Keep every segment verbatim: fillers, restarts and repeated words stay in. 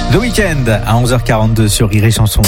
The Weeknd à onze heures quarante-deux sur Rire et Chanson.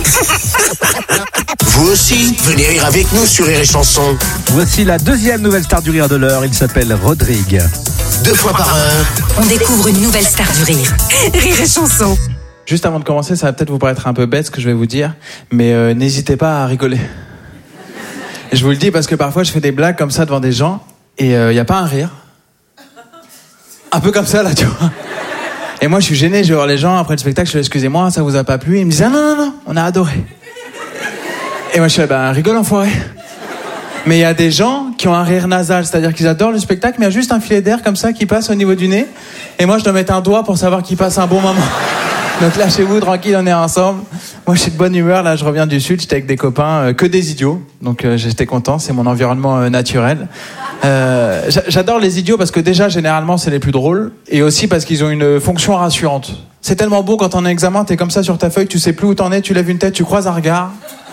Vous aussi, venez rire avec nous sur Rire et Chanson. Voici la deuxième nouvelle star du rire de l'heure. Il s'appelle Rodrigue. Deux fois par heure. On découvre une nouvelle star du rire. Rire et Chanson. Juste avant de commencer, ça va peut-être vous paraître un peu bête ce que je vais vous dire, mais euh, n'hésitez pas à rigoler. Et je vous le dis parce que parfois je fais des blagues comme ça devant des gens et il euh, n'y a pas un rire. Un peu comme ça là, tu vois. Et moi je suis gêné, je vais voir les gens après le spectacle, je dis excusez-moi, ça vous a pas plu? Ils me disent ah non, non, non, on a adoré. Et moi je fais bah rigole enfoiré. Mais il y a des gens qui ont un rire nasal, c'est-à-dire qu'ils adorent le spectacle, mais il y a juste un filet d'air comme ça qui passe au niveau du nez. Et moi je dois mettre un doigt pour savoir qu'ils passent un bon moment. Donc là, chez vous, tranquille, on est ensemble. Moi, je suis de bonne humeur. Là, je reviens du Sud. J'étais avec des copains, euh, que des idiots. Donc, euh, j'étais content. C'est mon environnement euh, naturel. Euh, j'adore les idiots parce que déjà, généralement, c'est les plus drôles. Et aussi parce qu'ils ont une fonction rassurante. C'est tellement beau quand on est en examen, t'es comme ça sur ta feuille, tu sais plus où t'en es, tu lèves une tête, tu croises un regard.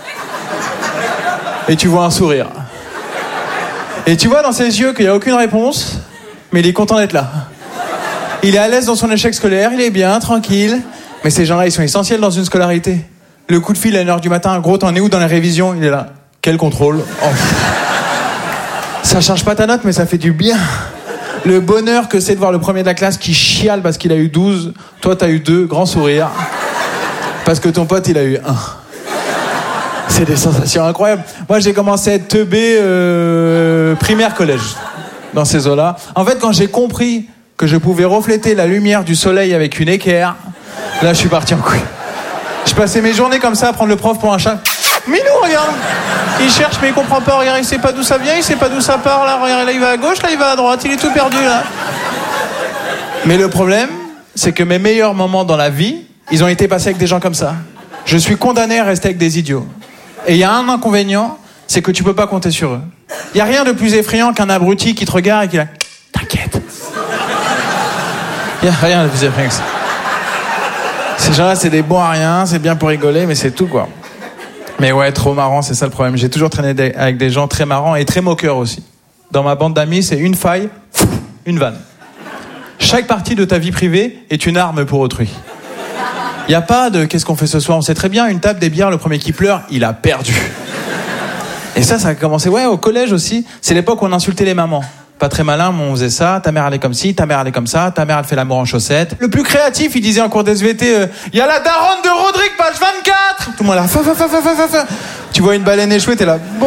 Et tu vois un sourire. Et tu vois dans ses yeux qu'il n'y a aucune réponse, mais il est content d'être là. Il est à l'aise dans son échec scolaire, il est bien, tranquille. Mais ces gens-là, ils sont essentiels dans une scolarité. Le coup de fil à une heure du matin, gros, t'en es où dans les révisions? Il est là. Quel contrôle? Oh. Ça change pas ta note, mais ça fait du bien. Le bonheur que c'est de voir le premier de la classe qui chiale parce qu'il a eu douze. Toi, t'as eu deux, grand sourire. Parce que ton pote, il a eu un. C'est des sensations incroyables. Moi, j'ai commencé à être teubé euh, primaire-collège, dans ces eaux-là. En fait, quand j'ai compris que je pouvais refléter la lumière du soleil avec une équerre, là, je suis parti en couille. Je passais mes journées comme ça à prendre le prof pour un chat. Minou, regarde. Il cherche, mais il comprend pas. Regarde, il sait pas d'où ça vient, il sait pas d'où ça part. Là, regarde, là, il va à gauche, là, il va à droite. Il est tout perdu, là. Mais le problème, c'est que mes meilleurs moments dans la vie, ils ont été passés avec des gens comme ça. Je suis condamné à rester avec des idiots. Et il y a un inconvénient, c'est que tu peux pas compter sur eux. Il y a rien de plus effrayant qu'un abruti qui te regarde et qui a... T'inquiète. Il y a rien de plus effrayant que ça. Ces gens-là, c'est des bons à rien, c'est bien pour rigoler, mais c'est tout, quoi. Mais ouais, trop marrant, c'est ça le problème. J'ai toujours traîné des, avec des gens très marrants et très moqueurs aussi. Dans ma bande d'amis, c'est une faille, une vanne. Chaque partie de ta vie privée est une arme pour autrui. Il n'y a pas de « qu'est-ce qu'on fait ce soir ?» On sait très bien, une table, des bières, le premier qui pleure, il a perdu. Et ça, ça a commencé, ouais, au collège aussi. C'est l'époque où on insultait les mamans. Pas très malin, mais on faisait ça. Ta mère, elle est comme ci, ta mère, elle est comme ça. Ta mère, elle fait l'amour en chaussettes. Le plus créatif, il disait en cours d'S V T, il euh, y a la daronne de Rodrigue, page vingt-quatre. Tout le monde là, fa, fa, fa, fa, fa, fa. Tu vois une baleine échouée, t'es là, bon.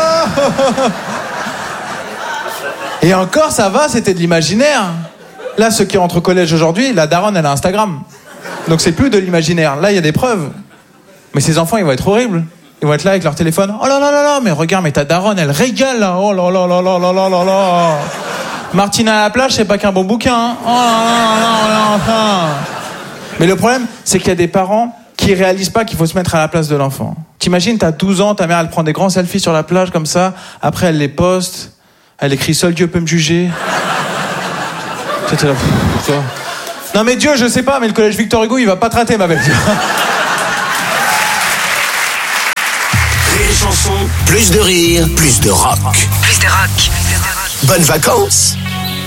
Et encore, ça va, c'était de l'imaginaire. Là, ceux qui rentrent au collège aujourd'hui, la daronne, elle a Instagram. Donc c'est plus de l'imaginaire. Là, il y a des preuves. Mais ces enfants, ils vont être horribles. Ils vont être là avec leur téléphone. Oh là là là là, mais regarde, mais ta daronne, elle régale là. Oh là là là là là là là là. Martina à la plage, c'est pas qu'un bon bouquin. Hein. Oh là là là là là. Mais le problème, c'est qu'il y a des parents qui réalisent pas qu'il faut se mettre à la place de l'enfant. T'imagines, t'as douze ans, ta mère, elle prend des grands selfies sur la plage comme ça. Après, elle les poste. Elle écrit « Seul Dieu peut me juger ». T'es là, pff, non mais Dieu, je sais pas, mais le collège Victor Hugo, il va pas te rater, ma belle. Les chansons, plus de rire, plus de rock. Plus de rock. Bonnes vacances.